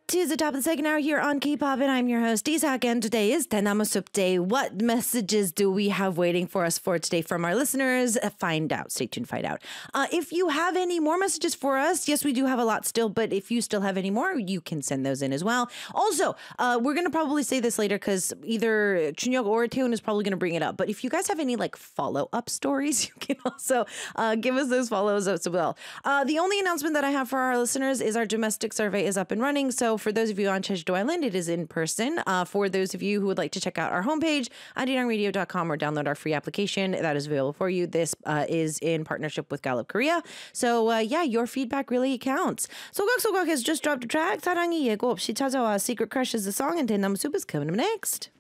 to the top of the second hour here on K-Pop, and I'm your host, Isak, and today is Daenama Soup Day. What messages do we have waiting for us for today from our listeners? Find out. Stay tuned, find out. If you have any more messages for us, yes, we do have a lot still, but if you still have any more, you can send those in as well. Also, we're going to probably say this later because either Chunhyuk or Taehoon is probably going to bring it up, but if you guys have any like follow-up stories, you can also give us those follows as well. The only announcement that I have for our listeners is our domestic survey is up and running. So for those of you on Jeju-do Island, it is in person. For those of you who would like to check out our homepage, arirang.radio.com, or download our free application, that is available for you. This is in partnership with Gallup Korea. So yeah, your feedback really counts. 소각소각 has just dropped a track. 사랑이 예고 없이 찾아와. Secret Crush is the song, and Daenama Soup is coming up next.